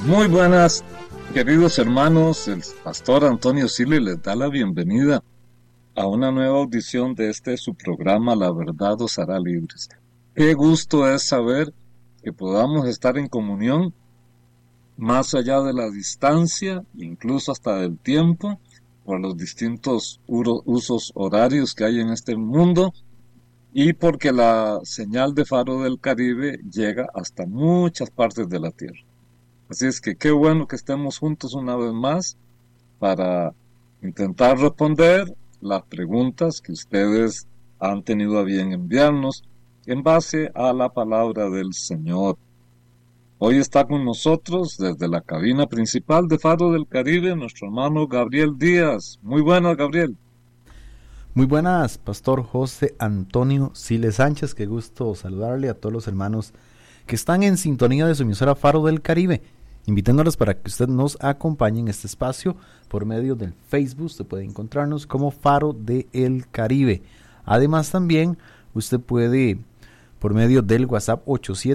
Muy buenas, queridos hermanos. El pastor Antonio Sili les da la bienvenida a una nueva audición de su programa La Verdad os hará libres. Qué gusto es saber que podamos estar en comunión más allá de la distancia, incluso hasta del tiempo, por los distintos usos horarios que hay en este mundo y porque la señal de Faro del Caribe llega hasta muchas partes de la tierra. Así es que qué bueno que estemos juntos una vez más para intentar responder las preguntas que ustedes han tenido a bien enviarnos en base a la palabra del Señor. Hoy está con nosotros desde la cabina principal de Faro del Caribe nuestro hermano Gabriel Díaz. Muy buenas, Gabriel. Muy buenas, Pastor José Antonio Siles Sánchez. Qué gusto saludarle a todos los hermanos que están en sintonía de su emisora Faro del Caribe, invitándolos para que usted nos acompañe en este espacio por medio del Facebook. Usted puede encontrarnos como Faro del Caribe. Además también usted puede, por medio del WhatsApp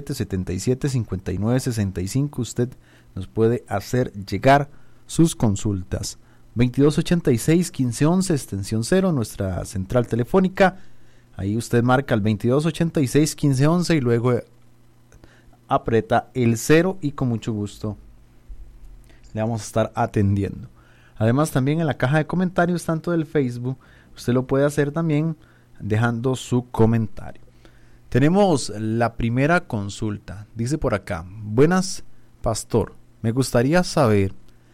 8777-5965, usted nos puede hacer llegar sus consultas. 2286-1511, extensión 0, nuestra central telefónica. Ahí usted marca el 2286-1511 y luego aprieta el 0 y con mucho gusto le vamos a estar atendiendo. Además también en la caja de comentarios tanto del Facebook, usted lo puede hacer también dejando su comentario. Tenemos la primera consulta. Dice por acá: buenas, pastor, me gustaría saber,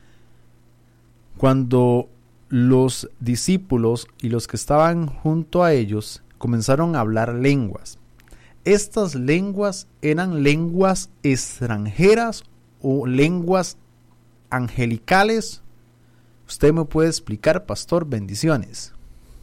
cuando los discípulos y los que estaban junto a ellos comenzaron a hablar lenguas, ¿estas lenguas eran lenguas extranjeras o lenguas angelicales? ¿Usted me puede explicar, pastor? Bendiciones.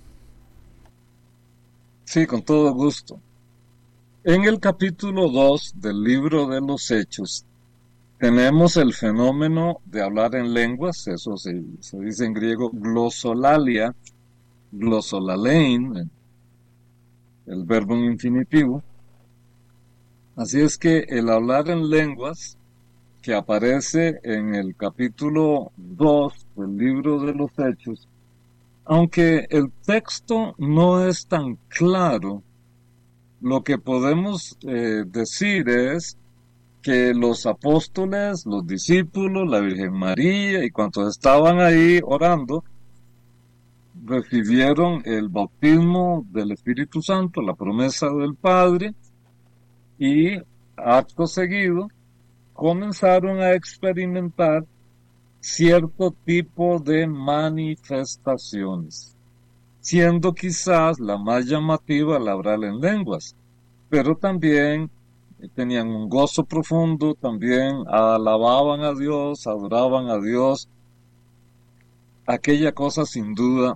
Sí, con todo gusto. En el capítulo 2 del libro de los Hechos tenemos el fenómeno de hablar en lenguas. Eso se dice en griego glosolalia, glosolalein, el verbo en infinitivo. Así es que el hablar en lenguas que aparece en el capítulo 2 del libro de los Hechos, aunque el texto no es tan claro, lo que podemos decir es que los apóstoles, los discípulos, la Virgen María y cuantos estaban ahí orando, recibieron el bautismo del Espíritu Santo, la promesa del Padre, y acto seguido comenzaron a experimentar cierto tipo de manifestaciones, siendo quizás la más llamativa el hablar en lenguas, pero también tenían un gozo profundo, también alababan a Dios, adoraban a Dios, aquella cosa sin duda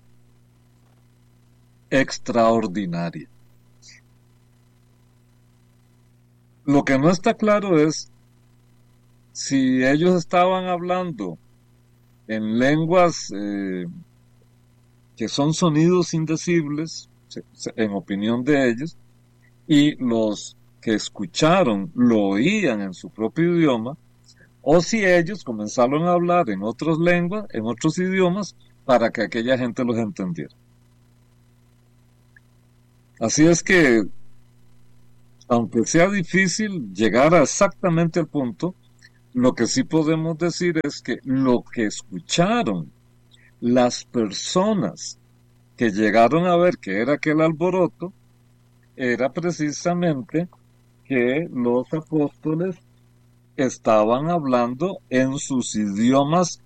extraordinaria. Lo que no está claro es si ellos estaban hablando en lenguas que son sonidos indecibles, en opinión de ellos, y los que escucharon lo oían en su propio idioma, o si ellos comenzaron a hablar en otras lenguas, en otros idiomas, para que aquella gente los entendiera. Así es que, aunque sea difícil llegar a exactamente al punto, lo que sí podemos decir es que lo que escucharon las personas que llegaron a ver que era aquel alboroto, era precisamente que los apóstoles estaban hablando en sus idiomas